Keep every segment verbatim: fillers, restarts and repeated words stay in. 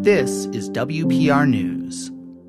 This is W P R News.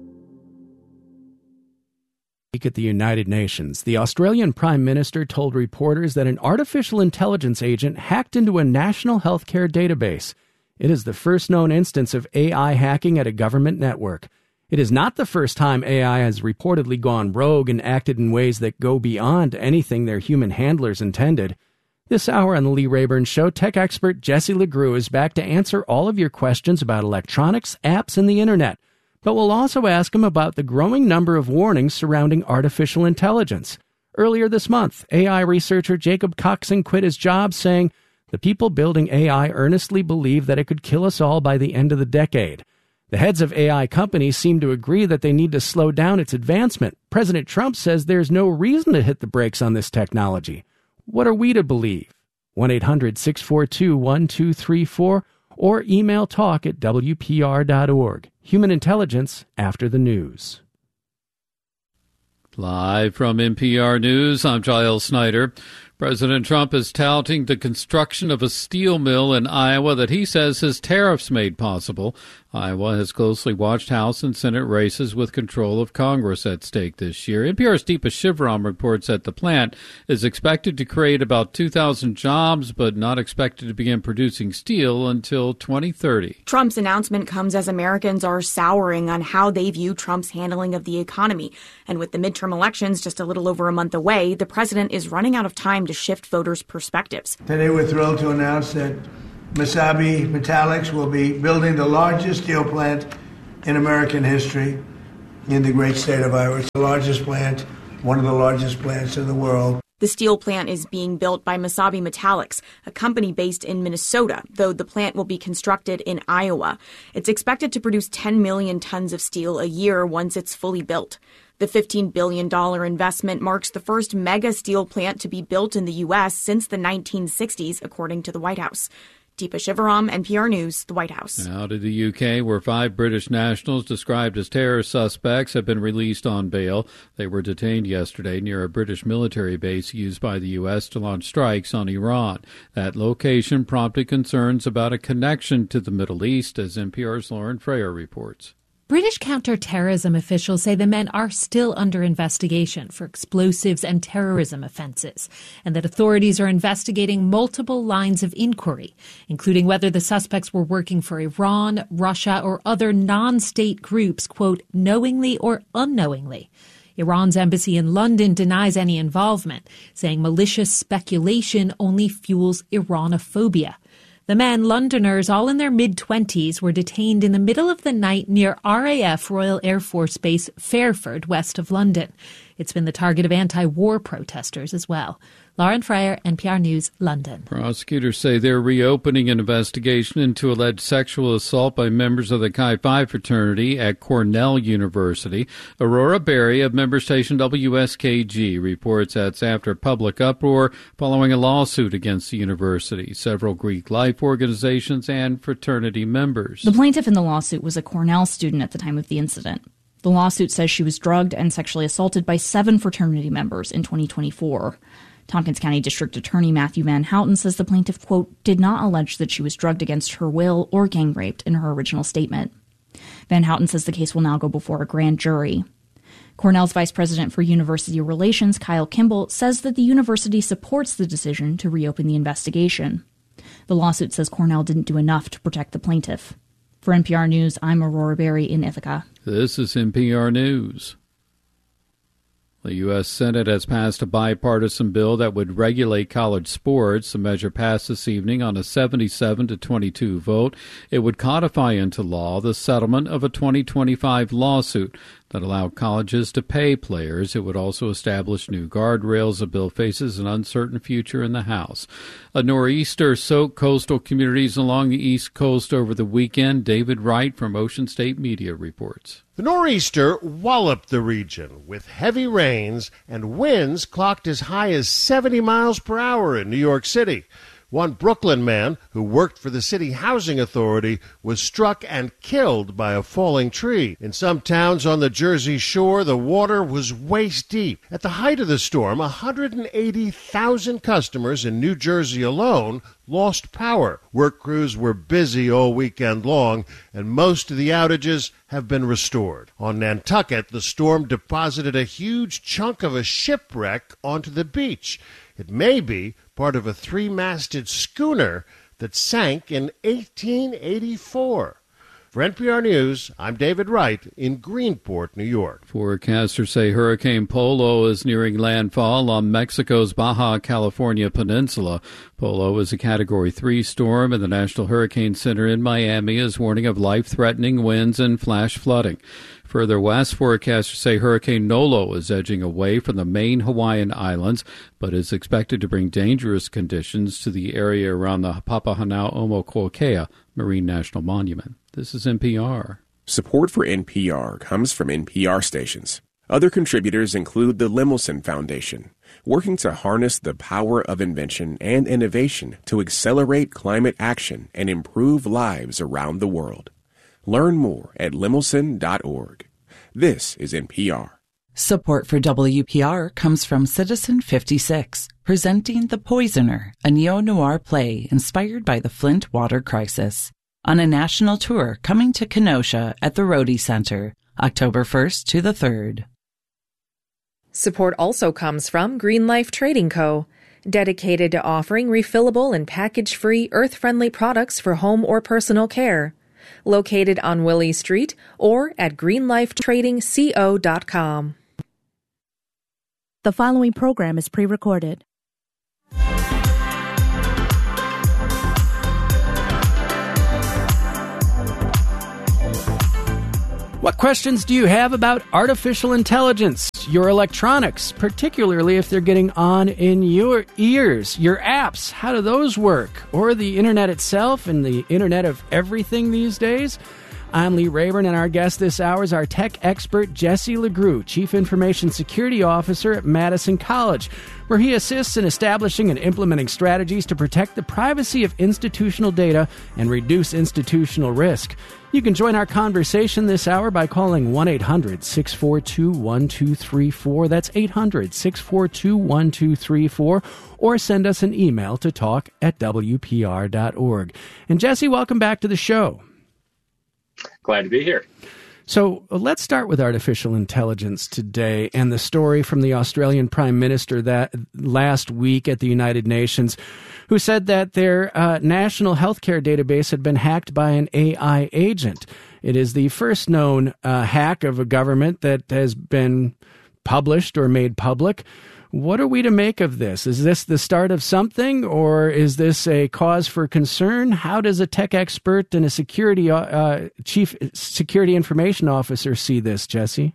At the United Nations, the Australian Prime Minister told reporters that an artificial intelligence agent hacked into a national healthcare database. It is the first known instance of A I hacking at a government network. It is not the first time A I has reportedly gone rogue and acted in ways that go beyond anything their human handlers intended. This hour on the Lee Rayburn Show, tech expert Jesse LeGroux is back to answer all of your questions about electronics, apps, and the internet. But we'll also ask him about the growing number of warnings surrounding artificial intelligence. Earlier this month, A I researcher Jacob Coxon quit his job, saying, "The people building A I earnestly believe that it could kill us all by the end of the decade." The heads of A I companies seem to agree that they need to slow down its advancement. President Trump says there's no reason to hit the brakes on this technology. What are we to believe? one eight hundred six four two one two three four or email talk at W P R dot org. Human Intelligence after the news. Live from N P R News, I'm Giles Snyder. President Trump is touting the construction of a steel mill in Iowa that he says his tariffs made possible. Iowa has closely watched House and Senate races with control of Congress at stake this year. N P R's Deepa Shivaram reports that the plant is expected to create about two thousand jobs, but not expected to begin producing steel until twenty thirty. Trump's announcement comes as Americans are souring on how they view Trump's handling of the economy. And with the midterm elections just a little over a month away, the president is running out of time to shift voters' perspectives. Today we're thrilled to announce that Mesabi Metallics will be building the largest steel plant in American history in the great state of Iowa. It's the largest plant, one of the largest plants in the world. The steel plant is being built by Mesabi Metallics, a company based in Minnesota, though the plant will be constructed in Iowa. It's expected to produce ten million tons of steel a year once it's fully built. The fifteen billion dollars investment marks the first mega steel plant to be built in the U S since the nineteen sixties, according to the White House. Deepa Shivaram, N P R News, the White House. Now to the U K, where five British nationals described as terror suspects have been released on bail. They were detained yesterday near a British military base used by the U S to launch strikes on Iran. That location prompted concerns about a connection to the Middle East, as N P R's Lauren Freyer reports. British counter-terrorism officials say the men are still under investigation for explosives and terrorism offenses, and that authorities are investigating multiple lines of inquiry, including whether the suspects were working for Iran, Russia, or other non-state groups, quote, knowingly or unknowingly. Iran's embassy in London denies any involvement, saying malicious speculation only fuels Iranophobia. The men, Londoners, all in their mid-twenties, were detained in the middle of the night near R A F Royal Air Force Base Fairford, west of London. It's been the target of anti-war protesters as well. Lauren Freyer, N P R News, London. Prosecutors say they're reopening an investigation into alleged sexual assault by members of the Chi Phi fraternity at Cornell University. Aurora Berry of member station W S K G reports that's after public uproar following a lawsuit against the university, several Greek life organizations, and fraternity members. The plaintiff in the lawsuit was a Cornell student at the time of the incident. The lawsuit says she was drugged and sexually assaulted by seven fraternity members in twenty twenty-four. Tompkins County District Attorney Matthew Van Houten says the plaintiff, quote, did not allege that she was drugged against her will or gang raped in her original statement. Van Houten says the case will now go before a grand jury. Cornell's Vice President for University Relations, Kyle Kimball, says that the university supports the decision to reopen the investigation. The lawsuit says Cornell didn't do enough to protect the plaintiff. For N P R News, I'm Aurora Berry in Ithaca. This is N P R News. The U S Senate has passed a bipartisan bill that would regulate college sports. The measure passed this evening on a seventy-seven to twenty-two vote. It would codify into law the settlement of a twenty twenty-five lawsuit that allowed colleges to pay players. It would also establish new guardrails. The bill faces an uncertain future in the House. A nor'easter soaked coastal communities along the East Coast over the weekend. David Wright from Ocean State Media reports. The nor'easter walloped the region with heavy rains and winds clocked as high as seventy miles per hour in New York City. One Brooklyn man who worked for the city housing authority was struck and killed by a falling tree. In some towns on the Jersey Shore, the water was waist deep. At the height of the storm, one hundred eighty thousand customers in New Jersey alone lost power. Work crews were busy all weekend long, and most of the outages have been restored. On Nantucket, the storm deposited a huge chunk of a shipwreck onto the beach. It may be part of a three-masted schooner that sank in eighteen eighty-four. For N P R News, I'm David Wright in Greenport, New York. Forecasters say Hurricane Polo is nearing landfall on Mexico's Baja California peninsula. Polo is a Category three storm, and the National Hurricane Center in Miami is warning of life-threatening winds and flash flooding. Further west, forecasters say Hurricane Nolo is edging away from the main Hawaiian islands, but is expected to bring dangerous conditions to the area around the Papahanau'omokokea Marine National Monument. This is N P R. Support for N P R comes from N P R stations. Other contributors include the Lemelson Foundation, working to harness the power of invention and innovation to accelerate climate action and improve lives around the world. Learn more at lemelson dot org. This is N P R. Support for W P R comes from Citizen fifty-six, presenting The Poisoner, a neo-noir play inspired by the Flint water crisis, on a national tour coming to Kenosha at the Rhodey Center, October first to the third. Support also comes from Green Life Trading Co., dedicated to offering refillable and package-free, earth-friendly products for home or personal care. Located on Willie Street or at green life trading co dot com. The following program is pre-recorded. What questions do you have about artificial intelligence, your electronics, particularly if they're getting on in your ears, your apps? How do those work? Or the internet itself and the internet of everything these days? I'm Lee Rayburn, and our guest this hour is our tech expert, Jesse LeGroux, Chief Information Security Officer at Madison College, where he assists in establishing and implementing strategies to protect the privacy of institutional data and reduce institutional risk. You can join our conversation this hour by calling one eight hundred six four two one two three four. That's eight hundred six four two one two three four. Or send us an email to talk at W P R dot org. And Jesse, welcome back to the show. Glad to be here. So let's start with artificial intelligence today and the story from the Australian Prime Minister that last week at the United Nations, who said that their uh, national healthcare database had been hacked by an A I agent. It is the first known uh, hack of a government that has been published or made public. What are we to make of this? Is this the start of something, or is this a cause for concern? How does a tech expert and a security uh, chief security information officer see this, Jesse?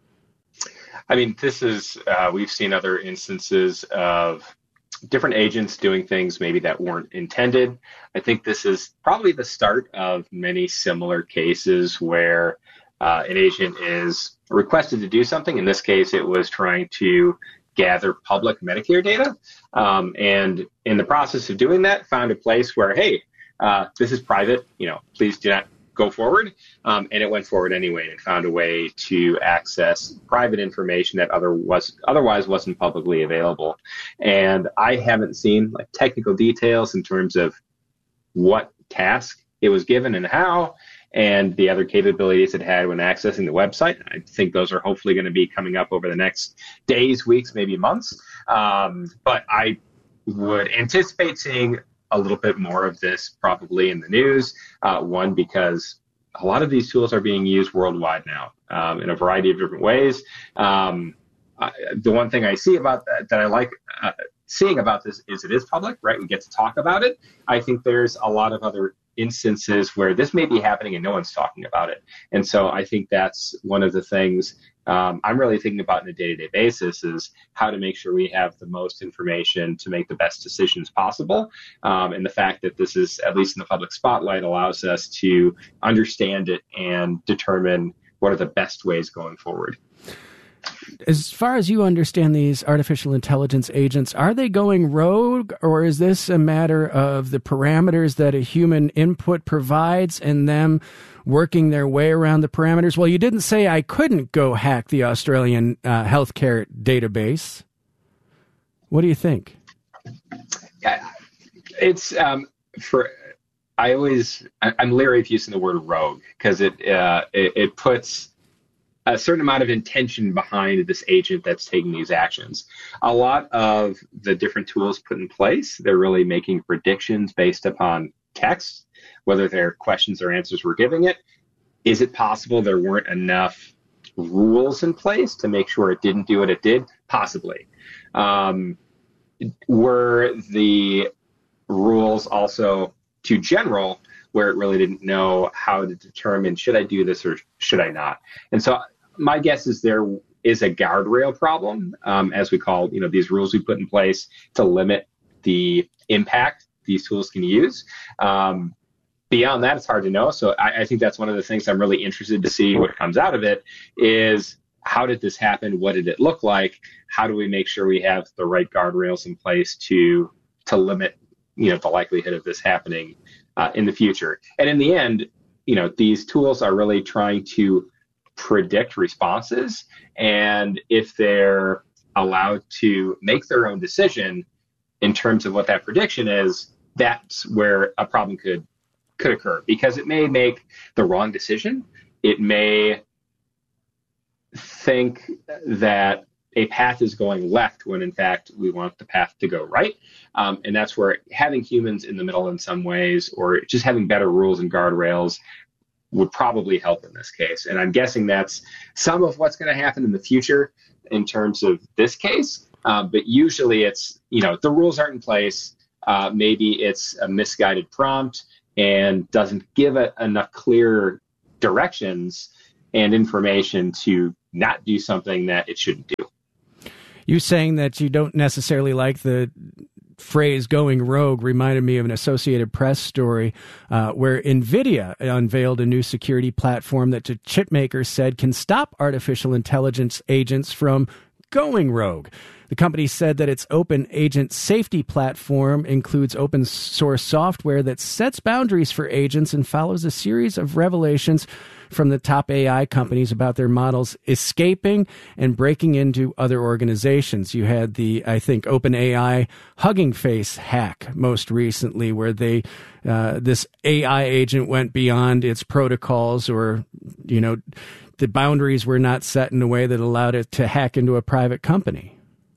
I mean, this is, uh, we've seen other instances of different agents doing things maybe that weren't intended. I think this is probably the start of many similar cases where uh, an agent is requested to do something. In this case, it was trying to gather public Medicare data, um, and in the process of doing that, found a place where, hey, uh, this is private, you know, please do not go forward, um, and it went forward anyway and found a way to access private information that other was, otherwise wasn't publicly available. And I haven't seen like technical details in terms of what task it was given and how, and the other capabilities it had when accessing the website. I think those are hopefully going to be coming up over the next days, weeks, maybe months. Um, but I would anticipate seeing a little bit more of this probably in the news. Uh, one, because a lot of these tools are being used worldwide now um, in a variety of different ways. Um, I, the one thing I see about that, that I like uh, seeing about this is it is public, right? We get to talk about it. I think there's a lot of other instances where this may be happening and no one's talking about it. And so I think that's one of the things um, I'm really thinking about on a day-to-day basis is how to make sure we have the most information to make the best decisions possible. Um, and the fact that this is, at least in the public spotlight, allows us to understand it and determine what are the best ways going forward. As far as you understand these artificial intelligence agents, are they going rogue, or is this a matter of the parameters that a human input provides and them working their way around the parameters? Well, you didn't say I couldn't go hack the Australian uh, healthcare database. What do you think? Yeah, it's um, for I always I'm leery of using the word rogue because it, uh, it it puts a certain amount of intention behind this agent that's taking these actions. A lot of the different tools put in place, they're really making predictions based upon text, whether they're questions or answers we're giving it. Is it possible there weren't enough rules in place to make sure it didn't do what it did? Possibly. Um, were the rules also too general, where it really didn't know how to determine, should I do this or should I not? And so my guess is there is a guardrail problem, um, as we call, you know, these rules we put in place to limit the impact these tools can use. Um, beyond that, it's hard to know. So I, I think that's one of the things I'm really interested to see what comes out of it is, how did this happen? What did it look like? How do we make sure we have the right guardrails in place to to limit, you know, the likelihood of this happening uh, in the future? And in the end, you know, these tools are really trying to predict responses. And if they're allowed to make their own decision in terms of what that prediction is, that's where a problem could could occur, because it may make the wrong decision. It may think that a path is going left when in fact we want the path to go right. Um, and that's where having humans in the middle in some ways, or just having better rules and guardrails, would probably help in this case. And I'm guessing that's some of what's going to happen in the future in terms of this case. Uh, but usually it's, you know, the rules aren't in place. Uh, maybe it's a misguided prompt and doesn't give it enough clear directions and information to not do something that it shouldn't do. You saying that you don't necessarily like the phrase going rogue reminded me of an Associated Press story uh, where NVIDIA unveiled a new security platform that the chip makers said can stop artificial intelligence agents from going rogue. The company said that its Open Agent Safety platform includes open source software that sets boundaries for agents and follows a series of revelations from the top A I companies about their models escaping and breaking into other organizations. You had the, I think, OpenAI Hugging Face hack most recently, where they uh, this A I agent went beyond its protocols, or, you know, the boundaries were not set in a way that allowed it to hack into a private company.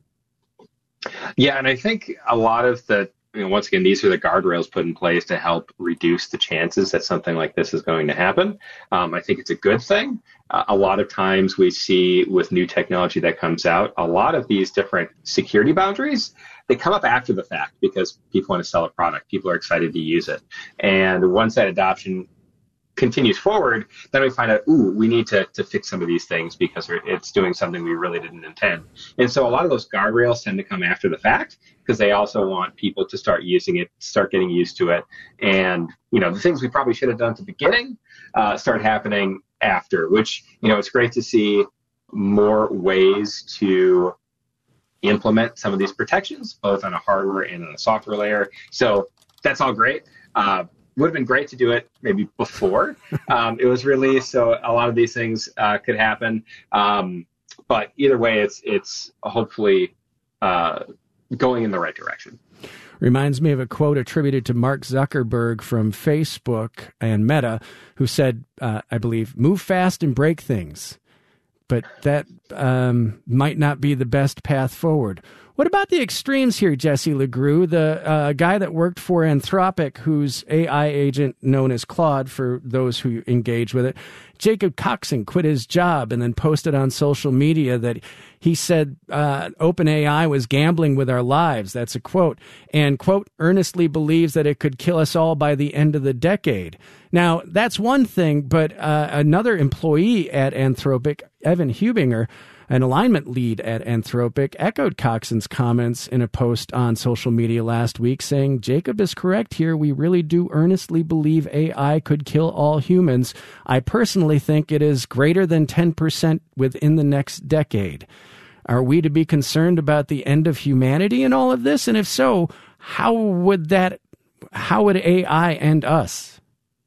Yeah, and I think a lot of the, you know, once again, these are the guardrails put in place to help reduce the chances that something like this is going to happen. Um, I think it's a good thing. Uh, a lot of times we see with new technology that comes out, a lot of these different security boundaries, they come up after the fact because people want to sell a product. People are excited to use it. And once that adoption continues forward, then we find out, ooh, we need to, to fix some of these things because it's doing something we really didn't intend. And so a lot of those guardrails tend to come after the fact because they also want people to start using it, start getting used to it. And, you know, the things we probably should have done at the beginning uh, start happening after, which, you know, it's great to see more ways to implement some of these protections, both on a hardware and on a software layer. So that's all great. Uh, Would have been great to do it maybe before um, it was released, so a lot of these things uh, could happen. Um, but either way, it's it's hopefully uh, going in the right direction. Reminds me of a quote attributed to Mark Zuckerberg from Facebook and Meta, who said, uh, I believe, "Move fast and break things." But that um, might not be the best path forward. What about the extremes here, Jesse LeGroux, the uh, guy that worked for Anthropic, whose A I agent known as Claude, for those who engage with it, Jacob Coxon, quit his job and then posted on social media that he said uh, OpenAI was gambling with our lives. That's a quote. And, quote, earnestly believes that it could kill us all by the end of the decade. Now, that's one thing, but uh, another employee at Anthropic, Evan Hubinger, an alignment lead at Anthropic, echoed Coxon's comments in a post on social media last week, saying, Jacob is correct here. We really do earnestly believe A I could kill all humans. I personally think it is greater than ten percent within the next decade. Are we to be concerned about the end of humanity in all of this? And if so, how would that, how would A I end us?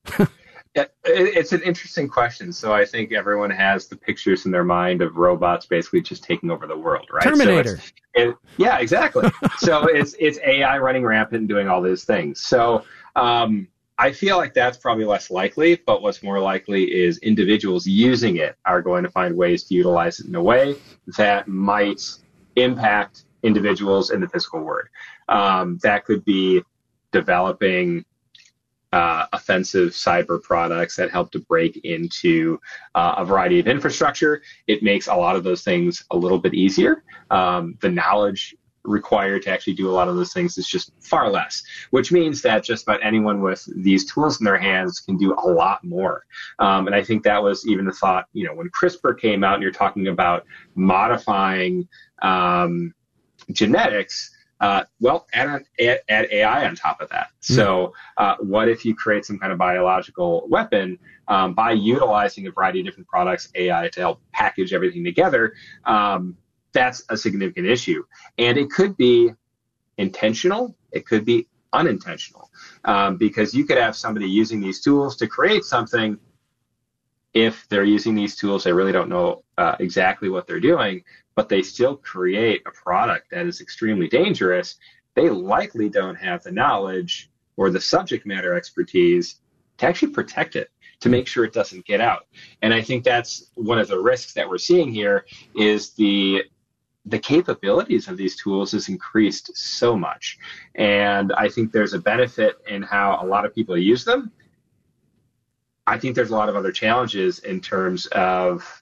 It's an interesting question. So I think everyone has the pictures in their mind of robots basically just taking over the world, right? Terminator. So it, yeah, exactly. So it's it's A I running rampant and doing all those things. So Um, I feel like that's probably less likely, but what's more likely is individuals using it are going to find ways to utilize it in a way that might impact individuals in the physical world. Um, that could be developing uh, offensive cyber products that help to break into uh, a variety of infrastructure. It makes a lot of those things a little bit easier. Um, the knowledge required to actually do a lot of those things is just far less, which means that just about anyone with these tools in their hands can do a lot more. Um, and I think that was even the thought, you know, when CRISPR came out and you're talking about modifying um, genetics, uh, well, add, add, add A I on top of that. Mm. So uh, what if you create some kind of biological weapon um, by utilizing a variety of different products, A I, to help package everything together? Um, That's a significant issue. And it could be intentional. It could be unintentional. Um, because you could have somebody using these tools to create something. If they're using these tools, they really don't know uh, exactly what they're doing, but they still create a product that is extremely dangerous. They likely don't have the knowledge or the subject matter expertise to actually protect it, to make sure it doesn't get out. And I think that's one of the risks that we're seeing here is the the capabilities of these tools has increased so much. And I think there's a benefit in how a lot of people use them. I think there's a lot of other challenges in terms of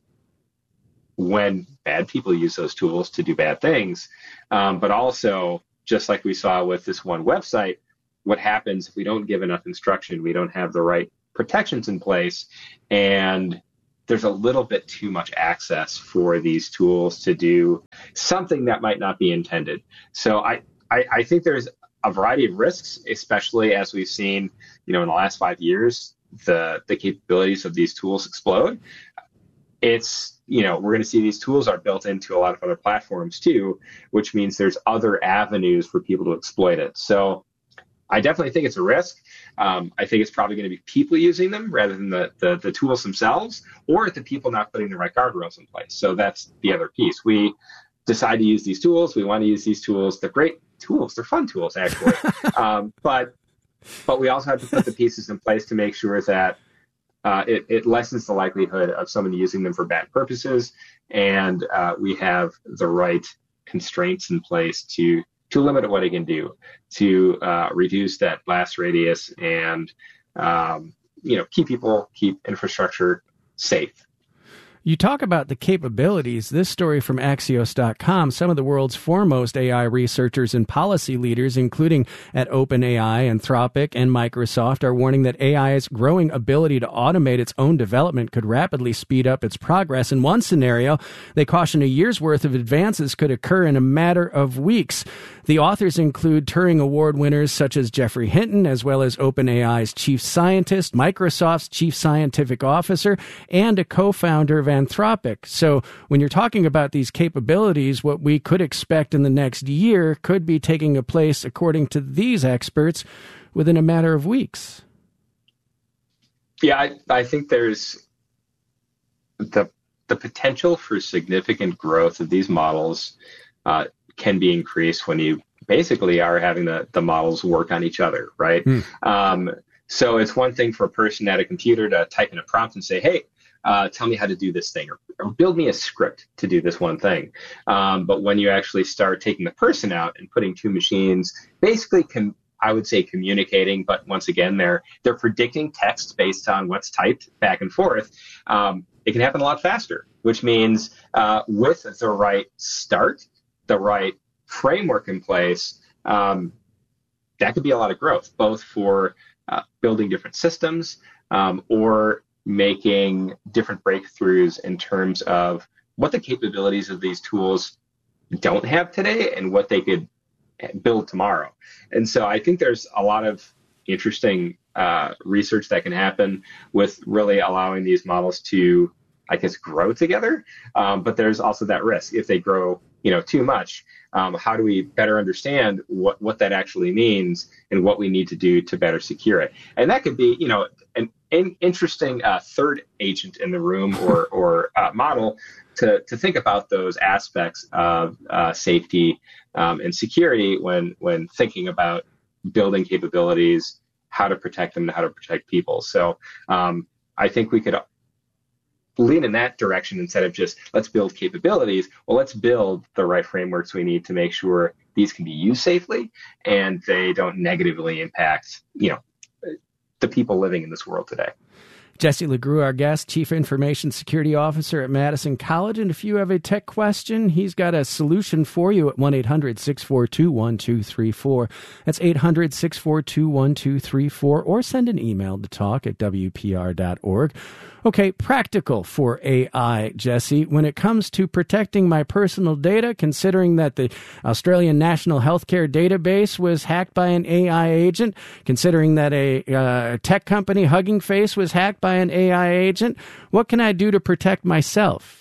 when bad people use those tools to do bad things. Um, but also, just like we saw with this one website, what happens if we don't give enough instruction, we don't have the right protections in place, and there's a little bit too much access for these tools to do something that might not be intended. So I, I, I think there's a variety of risks, especially as we've seen, you know, in the last five years, the, the capabilities of these tools explode. It's, you know, we're going to see these tools are built into a lot of other platforms too, which means there's other avenues for people to exploit it. So I definitely think it's a risk. Um, I think it's probably going to be people using them rather than the, the, the tools themselves, or the people not putting the right guardrails in place. So that's the other piece. We decide to use these tools. We want to use these tools. They're great tools. They're fun tools, actually. um, but but we also have to put the pieces in place to make sure that uh, it, it lessens the likelihood of someone using them for bad purposes. And uh, we have the right constraints in place to to limit what it can do, to uh, reduce that blast radius and, um, you know, keep people, keep infrastructure safe. You talk about the capabilities. This story from Axios dot com, some of the world's foremost A I researchers and policy leaders, including at OpenAI, Anthropic, and Microsoft, are warning that A I's growing ability to automate its own development could rapidly speed up its progress. In one scenario, they caution a year's worth of advances could occur in a matter of weeks. The authors include Turing Award winners such as Geoffrey Hinton, as well as OpenAI's chief scientist, Microsoft's chief scientific officer, and a co-founder of Anthropic. So when you're talking about these capabilities, what we could expect in the next year could be taking a place, according to these experts, within a matter of weeks. Yeah, I, I think there's the the potential for significant growth of these models uh, can be increased when you basically are having the, the models work on each other, right? Mm. Um, so it's one thing for a person at a computer to type in a prompt and say, hey, uh, tell me how to do this thing, or, or build me a script to do this one thing. Um, but when you actually start taking the person out and putting two machines, basically, com- I would say communicating, but once again, they're they're predicting text based on what's typed back and forth. Um, it can happen a lot faster, which means uh, with the right start, the right framework in place, um, that could be a lot of growth, both for uh, building different systems um, or making different breakthroughs in terms of what the capabilities of these tools don't have today and what they could build tomorrow. And so I think there's a lot of interesting uh, research that can happen with really allowing these models to, I guess, grow together. Um, but there's also that risk if they grow, you know, too much. Um, how do we better understand what, what that actually means and what we need to do to better secure it? And that could be, you know, an, an interesting uh, third agent in the room or or uh, model to to think about those aspects of uh, safety um, and security when when thinking about building capabilities. how to protect them and how to protect people. So um, I think we could lean in that direction instead of just let's build capabilities. Well, let's build the right frameworks we need to make sure these can be used safely and they don't negatively impact, you know, the people living in this world today. Jesse LeGroux, our guest, Chief Information Security Officer at Madison College. And if you have a tech question, he's got a solution for you at one eight hundred six four two one two three four. That's eight hundred six four two one two three four, or send an email to talk at W P R dot org. Okay, practical for A I, Jesse. When it comes to protecting my personal data, considering that the Australian National Healthcare Database was hacked by an A I agent, considering that a uh, tech company, Hugging Face, was hacked by an A I agent, what can I do to protect myself?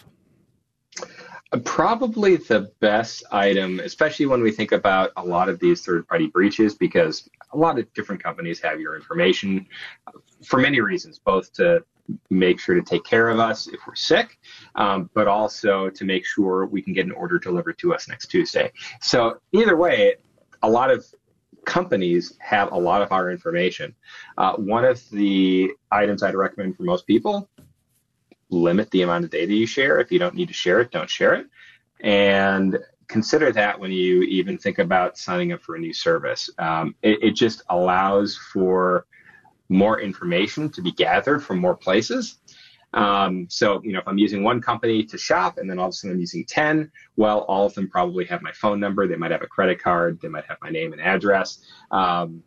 Probably the best item, especially when we think about a lot of these third-party breaches, because a lot of different companies have your information for many reasons, both to make sure to take care of us if we're sick, um, but also to make sure we can get an order delivered to us next Tuesday. So either way, a lot of companies have a lot of our information. Uh, one of the items I'd recommend for most people, limit the amount of data you share. If you don't need to share it, don't share it. And consider that when you even think about signing up for a new service. Um, it, it just allows for more information to be gathered from more places. Um, so, you know, if I'm using one company to shop and then all of a sudden I'm using ten, well, all of them probably have my phone number. They might have a credit card. They might have my name and address. Um,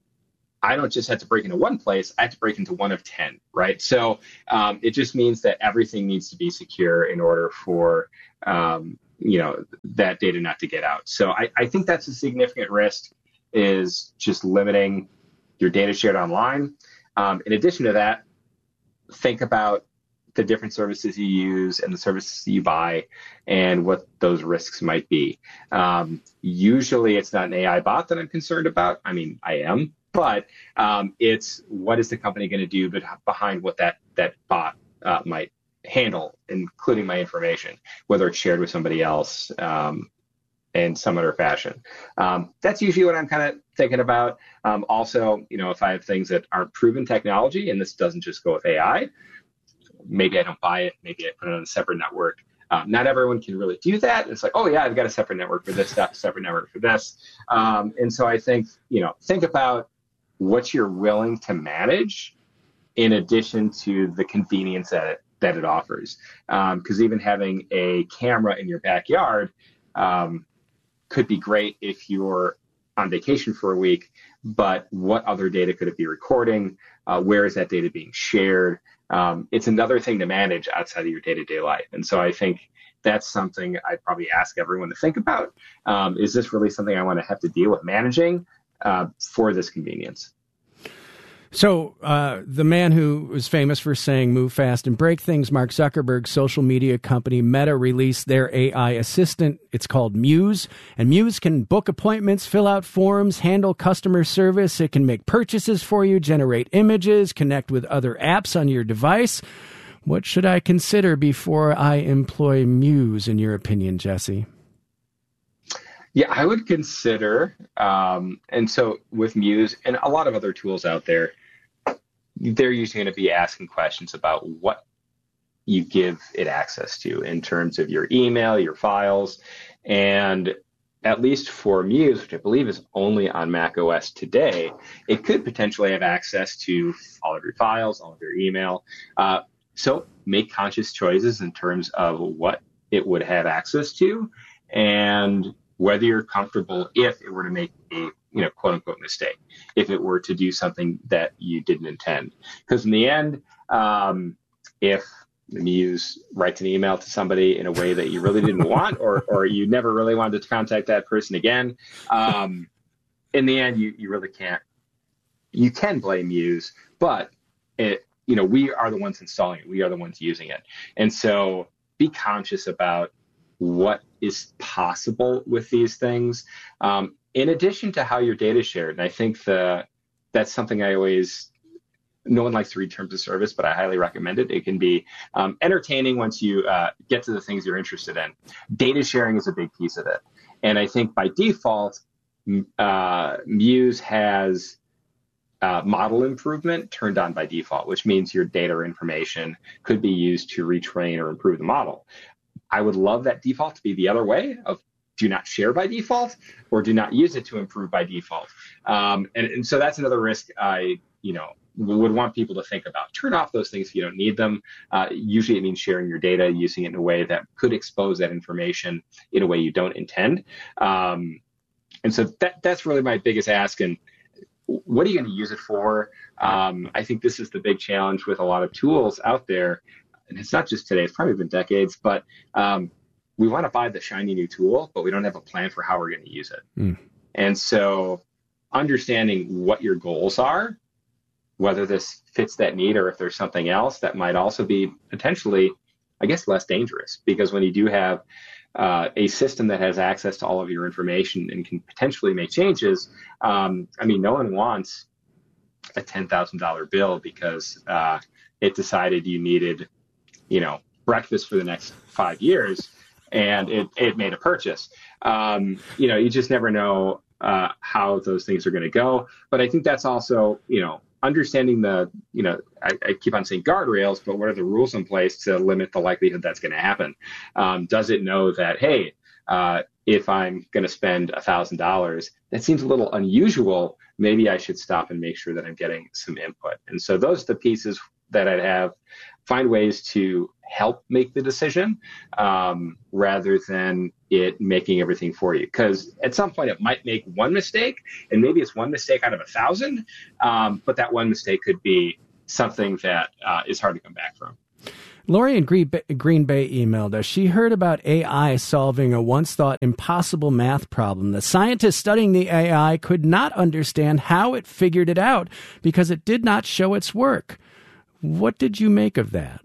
I don't just have to break into one place. I have to break into one of ten, right? So um, it just means that everything needs to be secure in order for, um, you know, that data not to get out. So I, I think that's a significant risk, is just limiting your data shared online. Um, in addition to that, think about the different services you use and the services you buy and what those risks might be. Um, usually it's not an A I bot that I'm concerned about. I mean, I am, but um, it's what is the company going to do but behind what that, that bot uh, might handle, including my information, whether it's shared with somebody else um, in some other fashion. Um, that's usually what I'm kind of thinking about. Um, also, you know, if I have things that aren't proven technology, and this doesn't just go with A I, maybe I don't buy it, maybe I put it on a separate network. Um, not everyone can really do that. It's like, oh yeah, I've got a separate network for this stuff, separate network for this. Um, and so I think, you know, think about what you're willing to manage in addition to the convenience that it, that it offers. Because um, even having a camera in your backyard um, could be great if you're on vacation for a week, but what other data could it be recording? Uh, where is that data being shared? Um, it's another thing to manage outside of your day-to-day life. And so I think that's something I'd probably ask everyone to think about. Um, is this really something I want to have to deal with managing uh, for this convenience? So uh, the man who was famous for saying move fast and break things, Mark Zuckerberg's social media company Meta released their A I assistant. It's called Muse. And Muse can book appointments, fill out forms, handle customer service. It can make purchases for you, generate images, connect with other apps on your device. What should I consider before I employ Muse, in your opinion, Jesse? Yeah, I would consider, um, and so with Muse and a lot of other tools out there, they're usually going to be asking questions about what you give it access to in terms of your email, your files, and at least for Muse, which I believe is only on macOS today, it could potentially have access to all of your files, all of your email. Uh, so make conscious choices in terms of what it would have access to, and whether you're comfortable if it were to make a, you know, quote unquote mistake, if it were to do something that you didn't intend. Because in the end, um, if Muse writes an email to somebody in a way that you really didn't want, or or you never really wanted to contact that person again, um, in the end, you, you really can't, you can blame Muse, but it, you know, we are the ones installing it. We are the ones using it. And so be conscious about what is possible with these things, um, in addition to how your data is shared. And I think the, that's something I always, no one likes to read terms of service, but I highly recommend it. It can be um, entertaining once you uh, get to the things you're interested in. Data sharing is a big piece of it. And I think by default, uh, Muse has uh, model improvement turned on by default, which means your data or information could be used to retrain or improve the model. I would love that default to be the other way of do not share by default or do not use it to improve by default. Um, and, and so that's another risk I, you know, would want people to think about. Turn off those things if you don't need them. Uh, usually it means sharing your data, using it in a way that could expose that information in a way you don't intend. Um, and so that that's really my biggest ask. And what are you going to use it for? Um, I think this is the big challenge with a lot of tools out there. And it's not just today, it's probably been decades, but um, we want to buy the shiny new tool, but we don't have a plan for how we're going to use it. Mm. And so understanding what your goals are, whether this fits that need or if there's something else that might also be potentially, I guess, less dangerous. Because when you do have uh, a system that has access to all of your information and can potentially make changes, um, I mean, no one wants a ten thousand dollars bill because uh, it decided you needed, you know, breakfast for the next five years and it, it made a purchase. Um, you know, you just never know uh, how those things are going to go. But I think that's also, you know, understanding the, you know, I, I keep on saying guardrails, but what are the rules in place to limit the likelihood that's going to happen? Um, does it know that, hey, uh, if I'm going to spend one thousand dollars, that seems a little unusual. Maybe I should stop and make sure that I'm getting some input. And so those are the pieces that I'd have. Find ways to help make the decision um, rather than it making everything for you. Because at some point it might make one mistake, and maybe it's one mistake out of a thousand, um, but that one mistake could be something that uh, is hard to come back from. Lori in Green Bay emailed us. She heard about A I solving a once thought impossible math problem. The scientists studying the A I could not understand how it figured it out because it did not show its work. What did you make of that?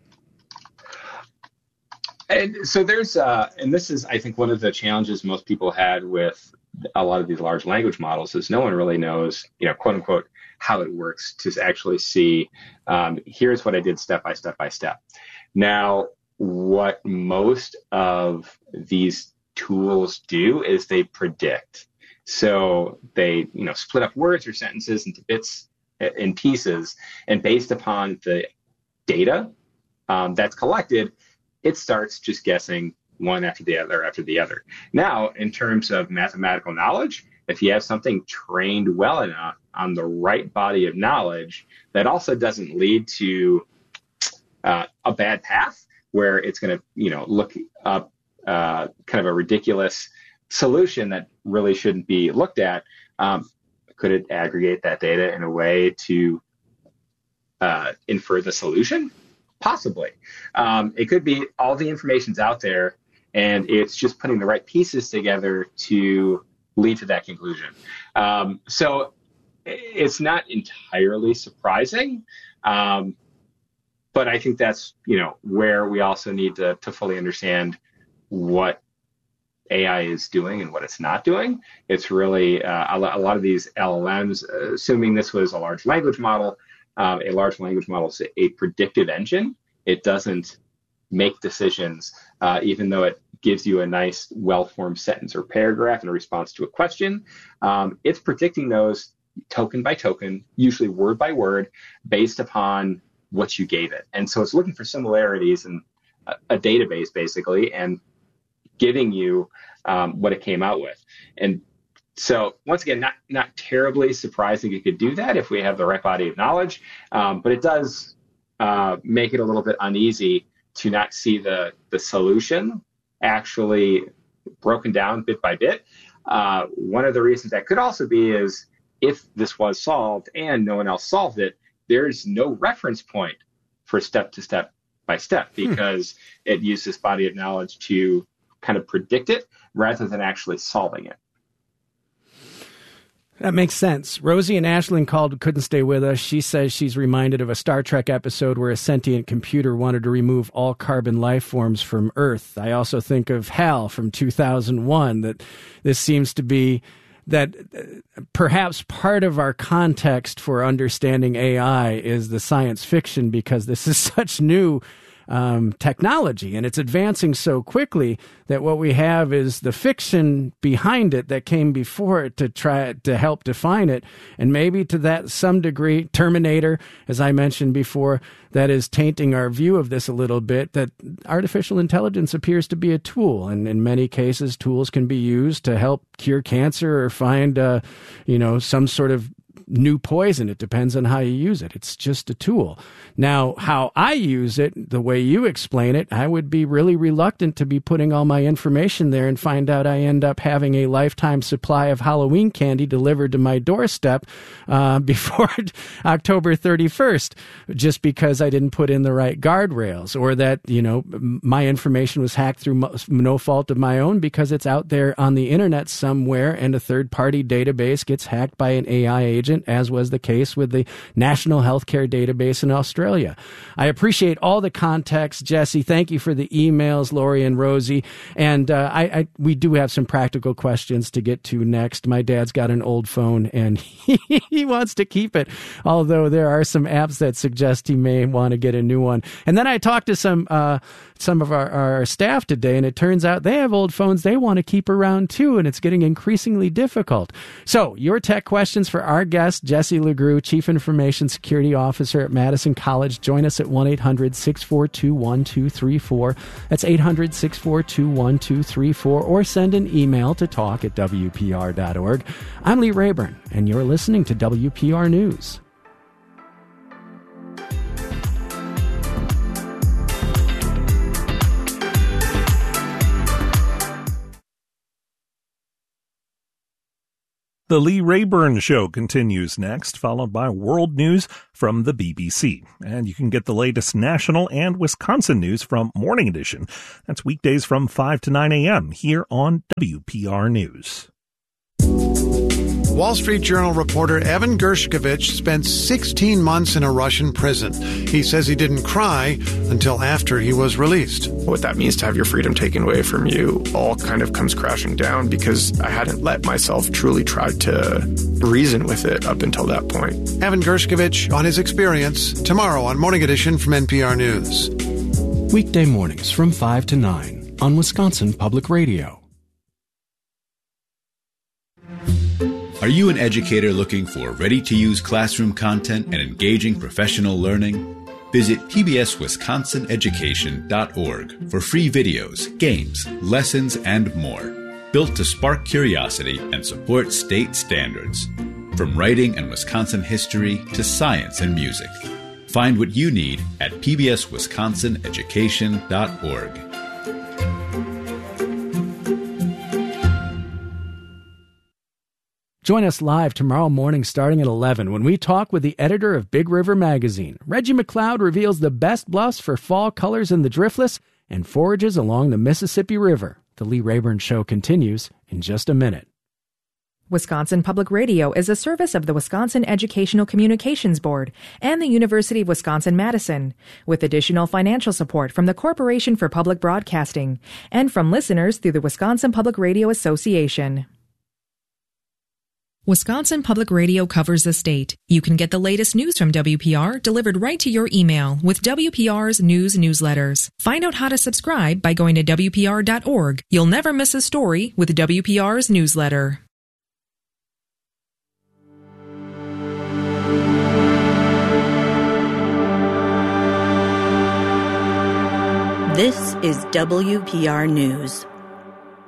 And so there's, uh, and this is, I think, one of the challenges most people had with a lot of these large language models is no one really knows, you know, quote unquote, how it works to actually see, um, here's what I did step by step by step. Now, what most of these tools do is they predict. So they, you know, split up words or sentences into bits in pieces, and based upon the data um, that's collected, it starts just guessing one after the other after the other. Now, in terms of mathematical knowledge, if you have something trained well enough on the right body of knowledge, that also doesn't lead to uh, a bad path where it's going to, you know, look up uh, kind of a ridiculous solution that really shouldn't be looked at. Um, Could it aggregate that data in a way to uh, infer the solution? Possibly. Um, it could be all the information's out there, and it's just putting the right pieces together to lead to that conclusion. Um, so it's not entirely surprising, um, but I think that's, you know, where we also need to, to fully understand what A I is doing and what it's not doing. It's really uh, a lot of these L L Ms, uh, assuming this was a large language model, um, a large language model is a predictive engine. It doesn't make decisions, uh, even though it gives you a nice, well-formed sentence or paragraph in response to a question. Um, it's predicting those token by token, usually word by word, based upon what you gave it. And so it's looking for similarities in a, a database, basically, and giving you um, what it came out with. And so once again, not not terribly surprising it could do that if we have the right body of knowledge, um, but it does uh, make it a little bit uneasy to not see the, the solution actually broken down bit by bit. Uh, one of the reasons that could also be is if this was solved and no one else solved it, there's no reference point for step to step by step because hmm. it used this body of knowledge to kind of predict it rather than actually solving it. That makes sense. Rosie and Ashlyn called, couldn't stay with us. She says she's reminded of a Star Trek episode where a sentient computer wanted to remove all carbon life forms from Earth. I also think of HAL from two thousand one, that this seems to be that perhaps part of our context for understanding A I is the science fiction because this is such new um, technology, and it's advancing so quickly that what we have is the fiction behind it that came before it to try to help define it, and maybe to that some degree, Terminator, as I mentioned before, that is tainting our view of this a little bit, that artificial intelligence appears to be a tool, and in many cases, tools can be used to help cure cancer or find, uh, you know, some sort of new poison. It depends on how you use it. It's just a tool. Now, how I use it, the way you explain it, I would be really reluctant to be putting all my information there and find out I end up having a lifetime supply of Halloween candy delivered to my doorstep uh, before October thirty-first, just because I didn't put in the right guardrails, or that, you know, my information was hacked through no fault of my own because it's out there on the internet somewhere and a third-party database gets hacked by an A I agent, as was the case with the National Healthcare Database in Australia. I appreciate all the context, Jesse. Thank you for the emails, Lori and Rosie. And uh, I, I we do have some practical questions to get to next. My dad's got an old phone, and he, he wants to keep it, although there are some apps that suggest he may want to get a new one. And then I talked to some uh, some of our, our staff today, and it turns out they have old phones they want to keep around too, and it's getting increasingly difficult. So your tech questions for our guest, Jesse LeGroux, Chief Information Security Officer at Madison College. Join us at one eight hundred six four two one two three four. That's eight hundred six four two one two three four, or send an email to talk at W P R dot org. I'm Lee Rayburn, and you're listening to W P R News. The Lee Rayburn Show continues next, followed by world news from the B B C. And you can get the latest national and Wisconsin news from Morning Edition. That's weekdays from five to nine a.m. here on W P R News. Wall Street Journal reporter Evan Gershkovich spent sixteen months in a Russian prison. He says he didn't cry until after he was released. What that means to have your freedom taken away from you all kind of comes crashing down because I hadn't let myself truly try to reason with it up until that point. Evan Gershkovich on his experience tomorrow on Morning Edition from N P R News. Weekday mornings from five to nine on Wisconsin Public Radio. Are you an educator looking for ready-to-use classroom content and engaging professional learning? Visit P B S Wisconsin Education dot org for free videos, games, lessons, and more, built to spark curiosity and support state standards. From writing and Wisconsin history to science and music. Find what you need at P B S Wisconsin Education dot org. Join us live tomorrow morning starting at eleven when we talk with the editor of Big River Magazine. Reggie McLeod reveals the best bluffs for fall colors in the driftless and forages along the Mississippi River. The Lee Rayburn Show continues in just a minute. Wisconsin Public Radio is a service of the Wisconsin Educational Communications Board and the University of Wisconsin-Madison, with additional financial support from the Corporation for Public Broadcasting and from listeners through the Wisconsin Public Radio Association. Wisconsin Public Radio covers the state. You can get the latest news from W P R delivered right to your email with W P R's news newsletters. Find out how to subscribe by going to W P R dot org. You'll never miss a story with W P R's newsletter. This is W P R News.